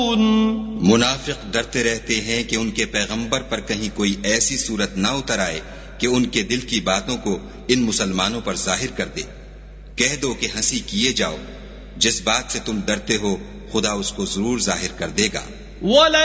मुनाफिक डरते रहते हैं कि उनके पैगंबर पर कहीं कोई ऐसी सूरत ना उतर आए कि उनके दिल की बातों को इन मुसलमानों पर जाहिर कर दे। कह दो कि हंसी किए जाओ, जिस बात से तुम डरते हो खुदा उसको जरूर जाहिर कर देगा।